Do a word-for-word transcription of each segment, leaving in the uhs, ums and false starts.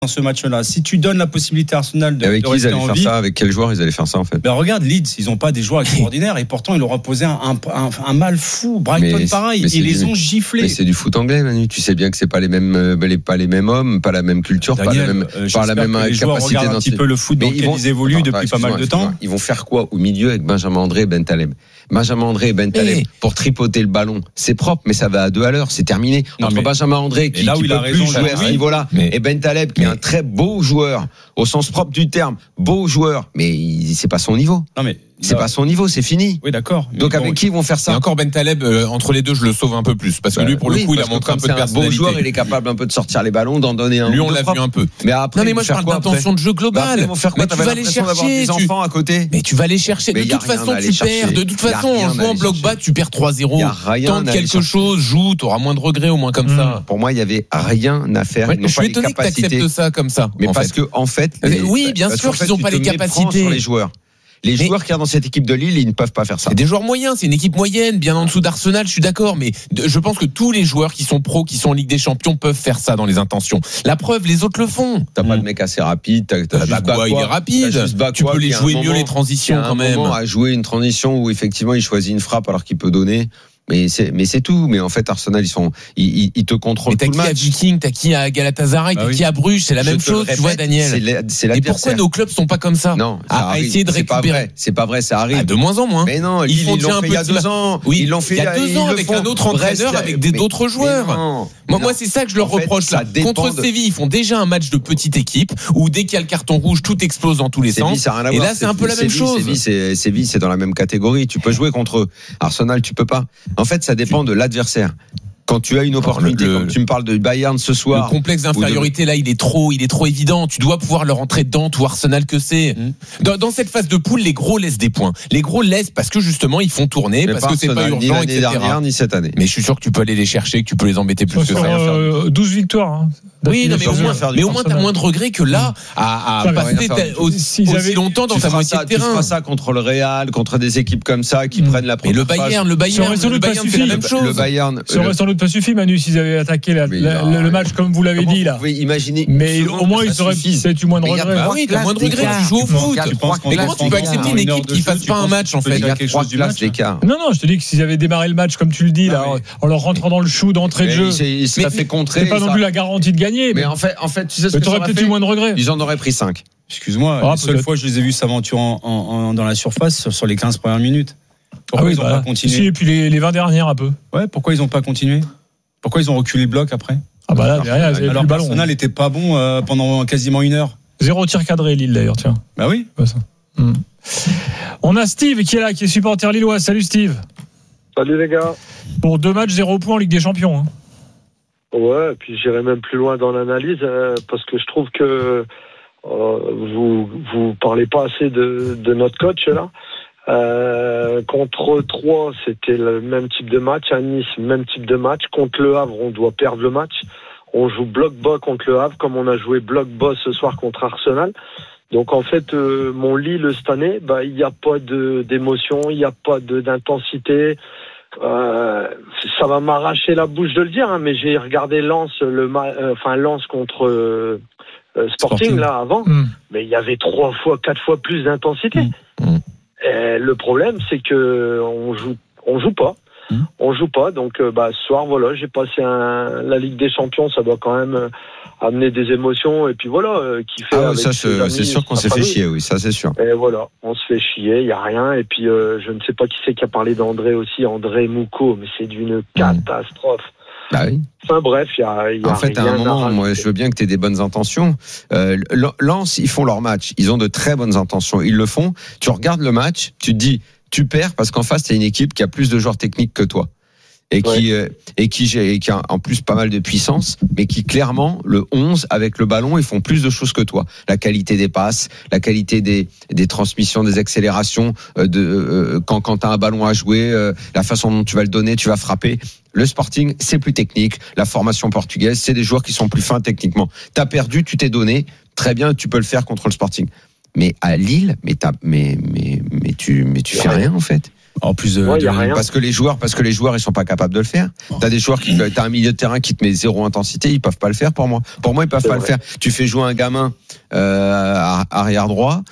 dans ce match-là. Si tu donnes la possibilité à Arsenal de, avec de qui rester ils allaient en faire vie, ça, avec quels joueurs ils allaient faire ça en fait. ben regarde Leeds, ils n'ont pas des joueurs extraordinaires et pourtant ils leur ont posé un, un, un, un mal fou. Brighton Mais pareil, mais ils les du, ont giflés. Mais c'est du foot anglais, Manu. Tu sais bien que c'est pas les mêmes, pas les mêmes hommes, pas la même culture, Daniel, pas la même, euh, pas la même que les joueurs capacité regardent un petit peu le foot dans lequel ils évoluent attends, depuis pas mal de temps. Ils vont faire quoi au milieu avec Benjamin André et Ben Taleb? Benjamin André et Ben Taleb mais... pour tripoter le ballon, c'est propre, mais ça va à deux à l'heure, c'est terminé. Non, Entre mais... Benjamin André qui, là qui où peut il a plus raison, jouer à ce oui, niveau-là, mais... et Ben Taleb qui mais... est un très beau joueur au sens propre du terme, beau joueur, mais il, c'est pas son niveau. Non mais c'est pas son niveau, c'est fini. Oui, d'accord. Donc avec bon, qui ils vont faire ça? Et encore Ben Taleb, euh, entre les deux, je le sauve un peu plus. Parce que lui, pour le oui, coup, il a montré un peu de personnalité. C'est un beau joueur, il est capable un peu de sortir les ballons, d'en donner un. Lui, on l'a vu un peu. Mais après, non, mais moi, je parle d'intention de jeu globale. Ils vont faire quoi? Tu vas aller chercher des enfants à côté. Mais tu vas aller chercher. De toute façon, tu perds. De toute façon, en jouant bloc bas, tu perds trois zéro. Tente quelque chose, joue, t'auras moins de regrets au moins comme ça. Pour moi, il y avait rien à faire. Je suis étonné que tu acceptes ça comme ça. Mais parce que, en fait. Oui, bien sûr qu'ils n'ont pas les capacités. Les joueurs. Les mais joueurs qui sont dans cette équipe de Lille, ils ne peuvent pas faire ça. C'est des joueurs moyens, c'est une équipe moyenne, bien en dessous d'Arsenal, je suis d'accord, mais je pense que tous les joueurs qui sont pros, qui sont en Ligue des Champions, peuvent faire ça dans les intentions. La preuve, les autres le font. T'as mmh. pas de mec assez rapide, t'as, t'as bah, juste Bakwa, il est rapide. Tu peux les jouer mieux les transitions quand même. À jouer une transition où effectivement il choisit une frappe alors qu'il peut donner. Mais c'est, mais c'est tout. Mais en fait, Arsenal, ils sont, ils, ils te contrôlent tout le match. T'as qui à Viking, t'as qui à Galatasaray, bah t'as oui. qui à Bruges, c'est la Je même chose, répète, tu vois, Daniel. C'est la, c'est et pourquoi nos clubs sont pas comme ça? Non, ça à, arrive. à essayer de c'est récupérer. Pas vrai. C'est pas vrai, ça arrive. Ah, de moins en moins. Mais non, ils, ils, font ils l'ont fait il y a deux ans. Oui, ils l'ont fait il y a deux ans avec un autre entraîneur, avec des d'autres joueurs. Moi, moi, c'est ça que je leur reproche là. Contre Séville, ils font déjà un match de petite équipe où dès qu'il y a le carton rouge, tout explose dans tous les sens. Et là, c'est un peu la même chose. Séville, c'est dans la même catégorie. Tu peux jouer contre Arsenal, tu peux pas. En fait, ça dépend de l'adversaire. Quand tu as une opportunité, le, comme tu me parles de Bayern ce soir. Le complexe d'infériorité, de... là, il est trop, il est trop évident. Tu dois pouvoir leur rentrer dedans, tout Arsenal que c'est. Mmh. Dans, dans cette phase de poule, les gros laissent des points. Les gros laissent parce que justement, ils font tourner, mais parce que c'est pas urgent, ni et cetera. Ni dernière, ni cette année. Mais je suis sûr que tu peux aller les chercher, que tu peux les embêter plus sur que ça. Euh, douze victoires. Hein. Oui, non, mais au moins, mais au moins, t'as moins de regrets que là, à, à passer aussi, aussi longtemps dans ta moitié de terrain. Tu feras ça contre le Real, contre des équipes comme ça qui prennent la première. Et le Bayern, le Bayern, le Bayern fait la même chose. Le Bayern. Ça aurait sans doute pas suffi, Manu, s'ils avaient attaqué la, la, non, le match comme vous l'avez dit là. Vous pouvez imaginer. Mais au moins ils auraient peut-être eu moins de regrets. Bah oui, t'as moins de regrets. Tu joues au foot. Mais comment tu peux accepter une équipe qui fasse pas un match en fait? Il y a trois classes d'écart. Non, non, je te dis que s'ils avaient démarré le match comme tu le dis là, en leur rentrant dans le chou d'entrée de jeu, il se fait contrer. C'est pas non plus la garantie de gagner. Mais en fait, en fait, tu sais ce que t'aurais peut-être eu moins de regrets. Ils en auraient pris cinq. Excuse-moi, la seule fois je les ai vus s'aventurer dans la surface sur les quinze premières minutes. Pourquoi ils n'ont pas continué? Et puis les vingt dernières un peu. Ouais, pourquoi ils n'ont pas continué? Pourquoi ils ont reculé le bloc après? Ah bah là, derrière, ils avaient alors le ballon. Arsenal n'était pas bon euh, pendant quasiment une heure. Zéro tir cadré Lille d'ailleurs, tiens. Bah oui. Pas ça. Hum. On a Steve qui est là, qui est supporter lillois. Salut Steve. Salut les gars. Pour deux matchs, zéro point en Ligue des Champions. Hein. Ouais, et puis j'irai même plus loin dans l'analyse euh, parce que je trouve que euh, vous vous parlez pas assez de, de notre coach là. Euh, contre Troyes, c'était le même type de match. À Nice, même type de match. Contre Le Havre, on doit perdre le match. On joue bloc bas contre Le Havre, comme on a joué bloc bas ce soir contre Arsenal. Donc en fait, euh, mon Lille cette année, bah il n'y a pas de d'émotion, il n'y a pas de d'intensité. Euh, ça va m'arracher la bouche de le dire, hein, mais j'ai regardé Lens, le euh, enfin Lens contre euh, Sporting, Sporting là avant, mmh. mais il y avait trois fois, quatre fois plus d'intensité. Mmh. Et le problème, c'est que on joue, on joue pas, mmh. on joue pas. Donc, euh, bah, ce soir, voilà, j'ai passé un, la Ligue des Champions, ça doit quand même euh, amener des émotions. Et puis voilà, euh, qui fait. Ah avec ça, c'est, amis, c'est sûr qu'on s'est fait chier, oui, ça c'est sûr. Et voilà, on se fait chier, il y a rien. Et puis, euh, je ne sais pas qui c'est qui a parlé d'André aussi, André Mouko, mais c'est d'une catastrophe. Bah oui. Enfin bref, il y a, y a en fait, à un moment, à moi, je veux bien que tu aies des bonnes intentions. Euh, Lens, ils font leur match. Ils ont de très bonnes intentions. Ils le font. Tu regardes le match, tu te dis, tu perds parce qu'en face, t'as une équipe qui a plus de joueurs techniques que toi. Et qui, ouais. euh, et qui, et qui a en plus pas mal de puissance, mais qui clairement, le onze, avec le ballon, ils font plus de choses que toi. La qualité des passes, la qualité des, des transmissions, des accélérations, euh, de, euh, quand, quand t'as un ballon à jouer, euh, la façon dont tu vas le donner, tu vas frapper. Le Sporting, c'est plus technique. La formation portugaise, c'est des joueurs qui sont plus fins techniquement. T'as perdu, tu t'es donné. Très bien, tu peux le faire contre le Sporting. Mais à Lille, mais t'as, mais, mais, mais tu, mais tu fais rien, en fait. En plus de, ouais, de, y a rien. parce que les joueurs, parce que les joueurs, ils sont pas capables de le faire. T'as des joueurs qui, t'as un milieu de terrain qui te met zéro intensité, ils peuvent pas le faire pour moi. Pour moi, ils peuvent c'est pas vrai. le faire. Tu fais jouer un gamin euh, arrière droit.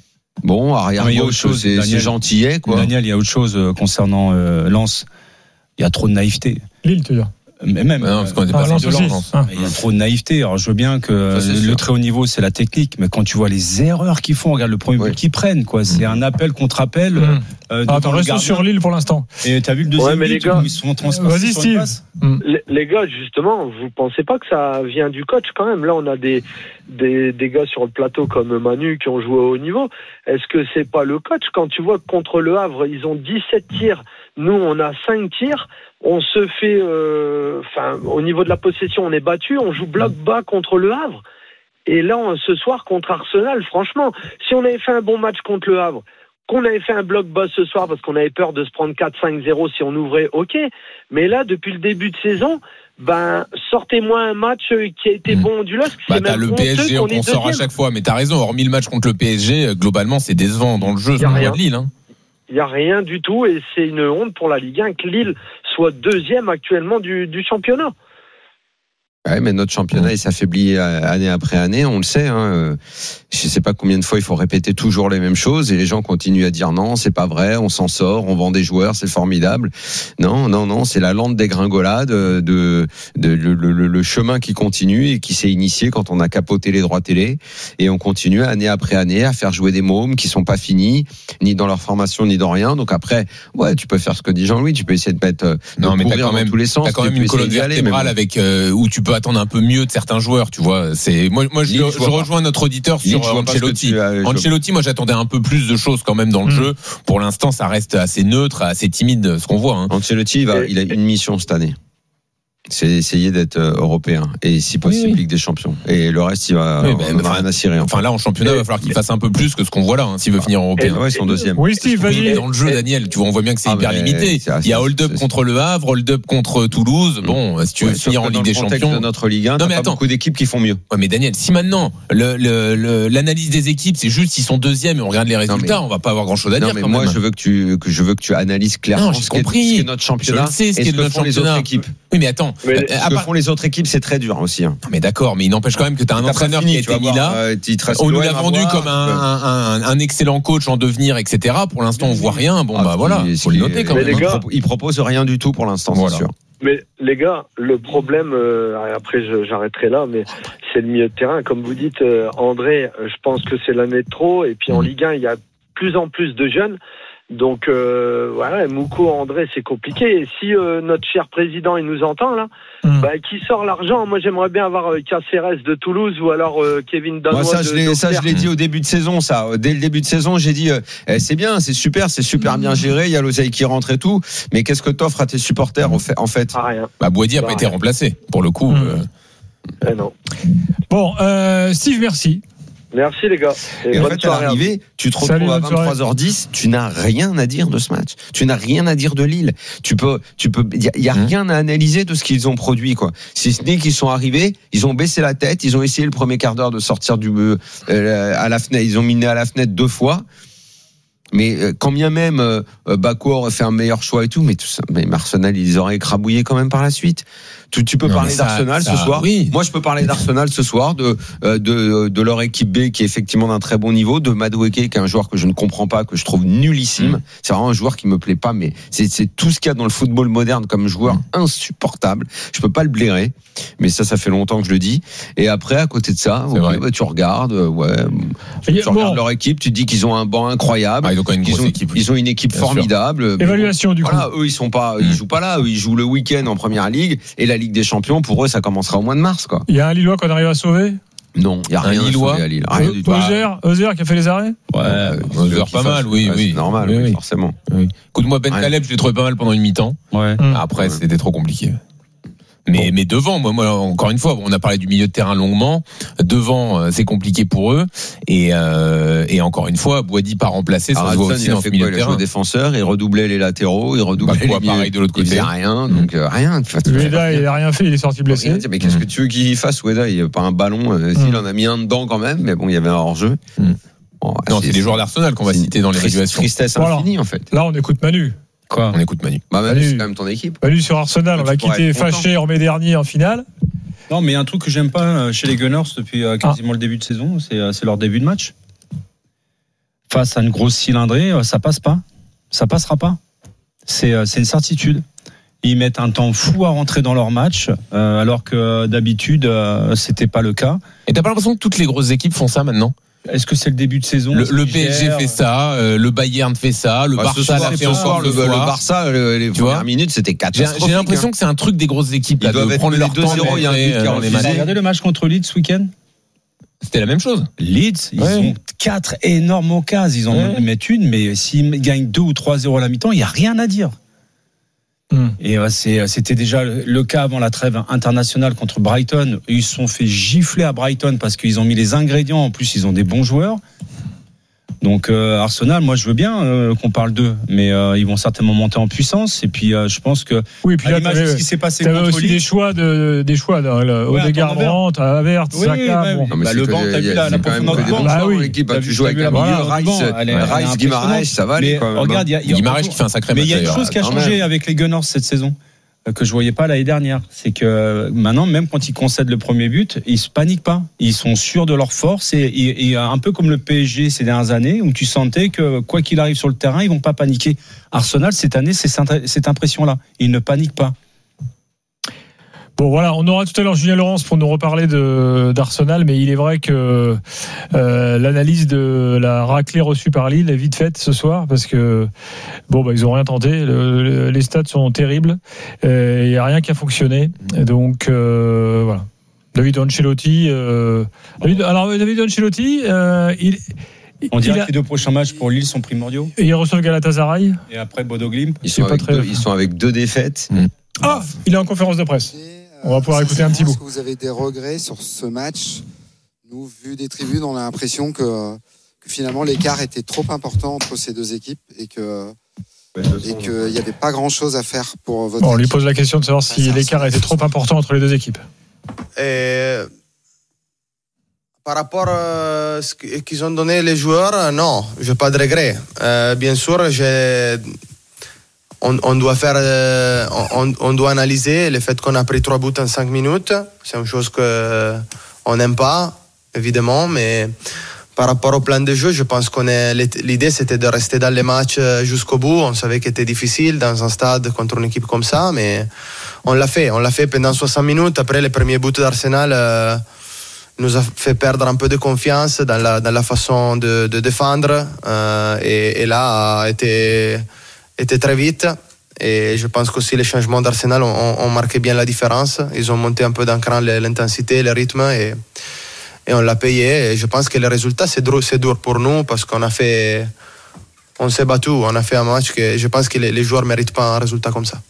Bon, arrière gauche, c'est, c'est gentillet, quoi. Daniel, il y a autre chose concernant euh, Lens. Il y a trop de naïveté. Lille, tu veux dire. Mais même, non, parce qu'on n'est pas de Lens. Ah. Il y a trop de naïveté. Alors, je veux bien que ça, le sûr. très haut niveau, c'est la technique, mais quand tu vois les erreurs qu'ils font, regarde le premier but oui. qu'ils prennent, quoi. C'est mmh. un appel contre appel. Mmh. Euh, ah, attends, restons sur Lille pour l'instant. Et t'as vu le deuxième ouais, but gars, où ils sont transpercés. Vas-y, Steve. Mmh. Les, les gars, justement, vous pensez pas que ça vient du coach quand même? Là, on a des, des, des gars sur le plateau comme Manu qui ont joué au haut niveau. Est-ce que c'est pas le coach? Quand tu vois que contre le Havre, ils ont dix-sept tirs. Nous, on a cinq tirs. On se fait, enfin, euh, au niveau de la possession, on est battu. On joue bloc bas contre le Havre. Et là, on, ce soir, contre Arsenal, franchement, si on avait fait un bon match contre le Havre, qu'on avait fait un bloc bas ce soir parce qu'on avait peur de se prendre quatre cinq zéro si on ouvrait, ok. Mais là, depuis le début de saison, ben, sortez-moi un match qui a été bon du LOSC. Bah, t'as le P S G, on, on sort à chaque fois. Mais t'as raison, hormis le match contre le P S G, globalement, c'est décevant dans le jeu, c'est le de Lille, hein. Il n'y a rien du tout et c'est une honte pour la Ligue un que Lille soit deuxième actuellement du, du championnat. Ouais, mais notre championnat il s'affaiblit année après année, on le sait. Hein. Je sais pas combien de fois il faut répéter toujours les mêmes choses et les gens continuent à dire non, c'est pas vrai, on s'en sort, on vend des joueurs, c'est formidable. Non, non, non, c'est la lente dégringolade de, de, de le, le, le chemin qui continue et qui s'est initié quand on a capoté les droits télé et on continue année après année à faire jouer des mômes qui sont pas finis ni dans leur formation ni dans rien. Donc après, ouais, tu peux faire ce que dit Jean-Louis, tu peux essayer de mettre non, mais t'as quand même dans tous les sens. T'as quand même une colonne vertébrale avec euh, où tu peux attendre un peu mieux de certains joueurs, tu vois. C'est moi, moi, je, je rejoins notre auditeur sur Lille, Ancelotti. As, Ancelotti, moi, j'attendais un peu plus de choses quand même dans le mmh. jeu. Pour l'instant, ça reste assez neutre, assez timide, ce qu'on voit. Hein. Ancelotti, il, va, il a une mission cette année. C'est essayer d'être européen et si possible oui, oui. Ligue des Champions et le reste il va oui, ben, enfin, rien à cirer enfin là en championnat il va falloir qu'il fasse un peu plus que ce qu'on voit là hein, s'il veut finir européen. Ouais, son deuxième. Oui Steve, vas-y. Dans le jeu Daniel, tu vois on voit bien que c'est ah, hyper limité. C'est assez, il y a hold-up contre le Havre, hold-up contre Toulouse. Bon, si tu veux ouais, finir en Ligue des Champions de notre Ligue un, non, mais t'as pas beaucoup d'équipes qui font mieux. Ouais, mais Daniel, si maintenant le, le, le, l'analyse des équipes c'est juste s'ils sont deuxième et on regarde les résultats, non, mais, on va pas avoir grand-chose à dire. Non mais moi je veux que tu que je veux que tu analyses clairement ce qu'est notre championnat et ce que font les autres équipes. Oui mais attends, les autres équipes, c'est très dur aussi. Hein. Non mais d'accord, mais il n'empêche quand même que tu as un entraîneur fini, qui a été mis là. Euh, on nous l'a vendu comme un, un, un excellent coach en devenir, et cetera. Pour l'instant, on voit rien. Bon, ah, bah voilà, il faut le noter quand même. Les gars, il propose rien du tout pour l'instant, voilà. C'est sûr. Mais les gars, le problème, euh, après je, j'arrêterai là, mais c'est le milieu de terrain. Comme vous dites, euh, André, je pense que c'est l'année de trop. Et puis en Ligue un, il y a de plus en plus de jeunes. Donc euh, voilà, Mouko, André, c'est compliqué. Et si euh, notre cher président il nous entend là, mmh. bah, qui sort l'argent? Moi, j'aimerais bien avoir euh, Caceres de Toulouse ou alors euh, Kevin Danois. Moi, ça, de, je l'ai, ça, je l'ai dit au début de saison. Ça, dès le début de saison, j'ai dit, euh, eh, c'est bien, c'est super, c'est super bien géré. Il y a l'oseille qui rentre et tout. Mais qu'est-ce que t'offres à tes supporters en fait? Ah, rien. Bah, Boisdier n'a pas été remplacé pour le coup. Mmh. Euh... Eh non. Bon, euh, Steve, merci. Merci les gars. Et, et en fait, à l'arrivée, tu te retrouves Salut, à vingt-trois heures dix, tu n'as rien à dire de ce match. Tu n'as rien à dire de Lille. Tu peux, tu peux, il y a, y a mmh. rien à analyser de ce qu'ils ont produit, quoi. Si ce n'est qu'ils sont arrivés, ils ont baissé la tête, ils ont essayé le premier quart d'heure de sortir du, euh, à la fenêtre, ils ont miné à la fenêtre deux fois. Mais quand bien même euh, Bakou aurait fait un meilleur choix et tout, mais tout ça, mais Arsenal ils auraient écrabouillé quand même par la suite. Tu, tu peux non, parler ça, d'Arsenal ça, ce soir. Oui. Moi, je peux parler d'Arsenal ce soir, de de de leur équipe B qui est effectivement d'un très bon niveau, de Madueke qui est un joueur que je ne comprends pas, que je trouve nullissime. Mmh. C'est vraiment un joueur qui me plaît pas, mais c'est c'est tout ce qu'il y a dans le football moderne comme joueur mmh. insupportable. Je peux pas le blairer, mais ça, ça fait longtemps que je le dis. Et après, à côté de ça, okay, bah, tu regardes, ouais, tu bon. regardes leur équipe, tu te dis qu'ils ont un banc incroyable. Ah, ils ont quand même une ils, grosse ont, équipe, oui. ils ont une équipe Bien formidable. Sûr. Évaluation du voilà, coup. Eux, ils sont pas, ils jouent pas là. Eux, ils jouent le week-end en première ligue et la Ligue des Champions. Pour eux, ça commencera au mois de mars, quoi. Il y a un Lillois qu'on arrive à sauver? Non, il y a rien à sauver à Lille. Rien du tout. Ozer qui a fait les arrêts? Ouais, Ozer pas mal, oui, ouais, oui. C'est normal, oui, oui. forcément. Oui. Écoute-moi, Ben Taleb, je l'ai trouvé pas mal pendant une mi-temps. Ouais. Après, ouais. c'était trop compliqué. Mais, bon. mais devant, moi, moi, encore une fois, on a parlé du milieu de terrain longuement. Devant, c'est compliqué pour eux. Et, euh, et encore une fois, Boadi pas remplacé, ça se voit aussi dans ce milieu de terrain. Il a joué défenseur, il redoublait les latéraux, il redoublait bah, quoi, les pareil de l'autre côté. Il faisait rien, donc euh, rien. Ueda, il a rien fait, il est sorti blessé. Mais qu'est-ce que tu veux qu'il fasse, Ueda? Il n'y a pas un ballon. Euh, mm. S'il en a mis un dedans quand même, mais bon, il y avait un hors-jeu. Mm. Oh, non, c'est, c'est les joueurs d'Arsenal qu'on va citer dans l'évaluation. Tristesse voilà. infinie, en fait. Là, on écoute Manu. Quoi ? On écoute Manu. Bah, Manu, Manu, c'est quand même ton équipe. Manu sur Arsenal, on l'a quitté fâché en mai dernier en finale. Non, mais il y a un truc que j'aime pas chez les Gunners depuis quasiment ah. le début de saison, c'est, c'est leur début de match. Face à une grosse cylindrée, ça passe pas. Ça passera pas. C'est, c'est une certitude. Ils mettent un temps fou à rentrer dans leur match, euh, alors que d'habitude, euh, c'était pas le cas. Et t'as pas l'impression que toutes les grosses équipes font ça maintenant ? Est-ce que c'est le début de saison ? Le, le P S G fait ça, euh, le Bayern fait ça, le bah, Barça l'a fait encore le, le Barça, le, les tu premières vois minutes, c'était catastrophique. J'ai, j'ai l'impression que c'est un truc des grosses équipes. Ils là, doivent de prendre leur temps. Il y a un but qui a refusé. Regardez le match contre Leeds ce week-end. C'était la même chose. Leeds, ils ouais. ont quatre énormes occasions. Ils en ouais. mettent une, mais s'ils gagnent deux ou trois zéro à la mi-temps, il n'y a rien à dire. Et euh, c'est, c'était déjà le cas avant la trêve internationale contre Brighton. Ils se sont fait gifler à Brighton parce qu'ils ont mis les ingrédients. En plus, ils ont des bons joueurs. Donc euh, Arsenal, moi je veux bien euh, qu'on parle d'eux, mais euh, ils vont certainement monter en puissance. Et puis euh, je pense que oui, puis là, l'image de ce qui s'est passé contre aussi des choix de des choix. Odegaard rentre, Havertz, Saka. Bon. Bah, le banc, t'as vu la profondeur du banc. Bah oui, l'équipe a pu jouer avec la Rice, Guimaraes, ça va aller. Regarde, il y a Guimaraes qui fait un sacré match. Mais il y a une chose qui a changé avec les Gunners cette saison, que je voyais pas l'année dernière, c'est que maintenant, même quand ils concèdent le premier but, ils se paniquent pas. Ils sont sûrs de leur force et, et, et un peu comme le P S G ces dernières années, où tu sentais que quoi qu'il arrive sur le terrain, ils vont pas paniquer. Arsenal cette année, c'est cette impression-là. Ils ne paniquent pas. Bon voilà, on aura tout à l'heure Julien Laurence pour nous reparler de, d'Arsenal, mais il est vrai que euh, l'analyse de la raclée reçue par Lille est vite faite ce soir, parce que bon bah ils ont rien tenté, le, le, les stats sont terribles, il euh, n'y a rien qui a fonctionné, donc euh, voilà. David Ancelotti, euh, David, alors David Ancelotti, euh, il on dirait a... que les deux prochains matchs pour Lille sont primordiaux. Et ils reçoivent Galatasaray. Et après Bodo Glimt. Ils sont, avec, très... deux, ils sont avec deux défaites. Mmh. Ah, il est en conférence de presse. On va pouvoir écouter un petit bout. Est-ce que vous avez des regrets sur ce match ? Nous, vu des tribunes, on a l'impression que, que finalement l'écart était trop important entre ces deux équipes et que et qu'il n'y avait pas grand-chose à faire pour votre. Bon, on lui pose la question de savoir si ah, l'écart était trop important entre les deux équipes. Et par rapport à ce qu'ils ont donné les joueurs, non, je n'ai pas de regrets. Euh, bien sûr, j'ai. On, on doit faire, euh, on, on doit analyser le fait qu'on a pris trois buts en cinq minutes. C'est une chose que on n'aime pas, évidemment, mais par rapport au plan de jeu, je pense qu'on est. L'idée, c'était de rester dans les matchs jusqu'au bout. On savait que c'était difficile dans un stade contre une équipe comme ça, mais on l'a fait. On l'a fait pendant soixante minutes. Après, le premier but d'Arsenal euh, nous a fait perdre un peu de confiance dans la, dans la façon de, de défendre, euh, et, et là a été était très vite, et je pense qu'aussi les changements d'Arsenal ont, ont marqué bien la différence. Ils ont monté un peu d'un cran l'intensité, le rythme, et, et on l'a payé. Et je pense que le résultat, c'est dur, c'est dur pour nous, parce qu'on a fait, on s'est battu, on a fait un match que je pense que les, les joueurs ne méritent pas un résultat comme ça.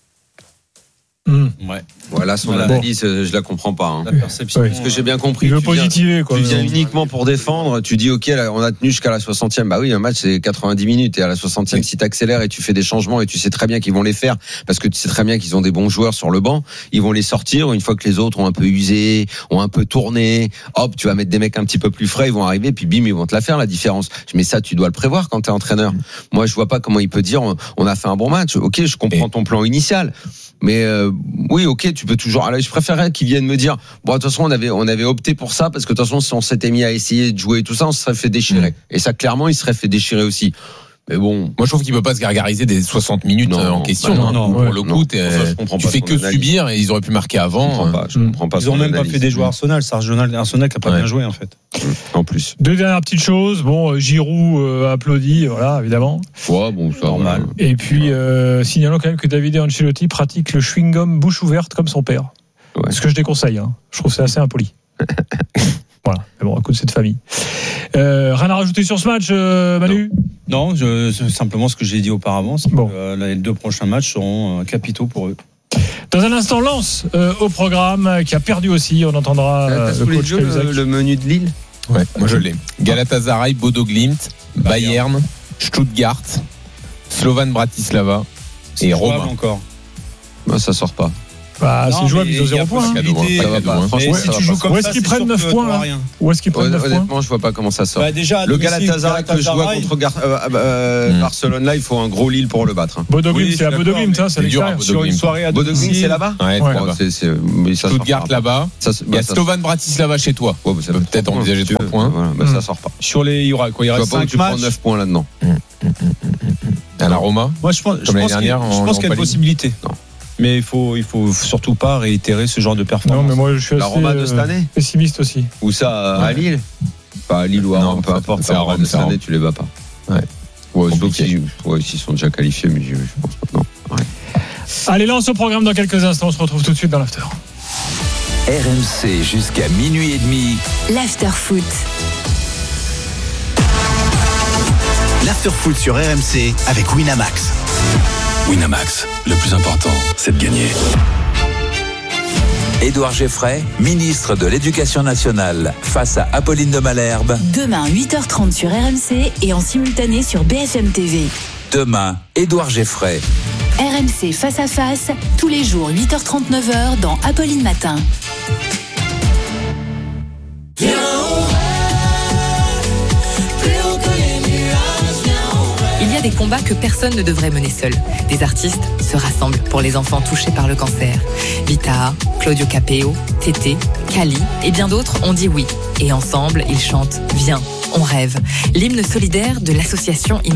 Mmh. Ouais. Voilà, son voilà. analyse, bon. Je la comprends pas. Hein. La perception. Oui. Ce que j'ai bien compris. Il veut positiver, quoi. Tu viens uniquement pour défendre. Tu dis, ok, là, on a tenu jusqu'à la soixantième. Bah oui, un match c'est quatre-vingt-dix minutes, et à la soixantième, oui. Si tu accélères et tu fais des changements, et tu sais très bien qu'ils vont les faire, parce que tu sais très bien qu'ils ont des bons joueurs sur le banc, ils vont les sortir une fois que les autres ont un peu usé, ont un peu tourné. Hop, tu vas mettre des mecs un petit peu plus frais, ils vont arriver, puis bim, ils vont te la faire, la différence. Mais ça, tu dois le prévoir quand t'es entraîneur. Mmh. Moi, je vois pas comment il peut dire, on a fait un bon match. Ok, je comprends et... ton plan initial. Mais euh, oui, ok, tu peux toujours. Alors, je préférerais qu'ils viennent me dire, bon, de toute façon, on avait, on avait opté pour ça, parce que de toute façon, si on s'était mis à essayer de jouer tout ça, on se serait fait déchirer. Mmh. Et ça, clairement, il serait fait déchirer aussi. Mais bon, moi je trouve qu'il peut pas se gargariser des soixante minutes non, en question. Bah non, non, pour ouais, le coup, non, ça, tu fais que analyse. Subir, et ils auraient pu marquer avant. Je comprends pas, je comprends pas. Ils ont même pas fait des joueurs Arsenal. C'est Arsenal, Arsenal qui a pas ouais. bien joué en fait. En plus. Deux dernières petites choses. Bon, Giroud euh, applaudi, voilà, évidemment. Ouais, bon, ça normal. Et puis euh, signalons quand même que David Ancelotti pratique le chewing-gum bouche ouverte comme son père. Ouais. Ce que je déconseille. Hein. Je trouve que c'est assez impoli. Voilà, mais bon, écoute, cette famille. Euh, rien à rajouter sur ce match, euh, Manu ? Non, non je, simplement ce que j'ai dit auparavant, c'est bon. que euh, les deux prochains matchs seront euh, capitaux pour eux. Dans un instant, Lens euh, au programme, qui a perdu aussi. On entendra euh, le coach le, le menu de Lille. Ouais, moi je l'ai. Galatasaray, Bodo Glimt, Bayern, Bayern, Stuttgart, Slovan Bratislava et Roma. Encore. Bah, ça sort pas. Bah, non, c'est jouable, ils ont zéro point. Mais si tu joues comme ça, où est-ce qu'ils prennent neuf points là ? Où est-ce qu'ils prennent neuf points ? Honnêtement, je vois pas comment ça sort. Bah déjà, le Galatasaray que je vois contre Gar- euh, euh, mm. Barcelone là, il faut un gros Lille pour le battre. Hein. Bodoglim, oui, c'est à Bodoglim, ça, c'est l'extérieur. Sur une soirée à Bodoglim, c'est là-bas. Ouais, ouais, là-bas. C'est, c'est, mais ça Stuttgart là-bas. Il y a Slovan Bratislava chez toi. Ouais, bah, ça peut peut-être envisager trois points. Voilà, bah, ça sort pas. Sur les, il y aura quoi ? Il y aura cinq matchs. Tu prends neuf points là-dedans. À la Roma. Moi, je pense, je pense qu'il y a une possibilité. Mais il faut, il faut surtout pas réitérer ce genre de performance. Non, mais moi je suis la assez Roma de cette année pessimiste aussi. Ou ça à Lille ? Pas à Lille ou à Rome, peu importe. C'est à Rome de cette année, tu les bats pas. Ouais. Ouais, ils, ouais, ils sont déjà qualifiés, mais je, je pense pas. Non. Ouais. Allez, là on se programme dans quelques instants. On se retrouve tout de suite dans l'after. R M C jusqu'à minuit et demi. L'after foot. L'after foot sur R M C avec Winamax. Winamax, le plus important, c'est de gagner. Édouard Geffray, ministre de l'Éducation nationale, face à Apolline de Malherbe. Demain, huit heures trente sur R M C et en simultané sur B F M T V. Demain, Édouard Geffray. R M C face à face, tous les jours, huit heures trente, neuf heures dans Apolline Matin. Il y a des combats que personne ne devrait mener seul. Des artistes se rassemblent pour les enfants touchés par le cancer. Vita, Claudio Capeo, Tété, Kali et bien d'autres ont dit oui. Et ensemble, ils chantent « Viens, on rêve ». L'hymne solidaire de l'association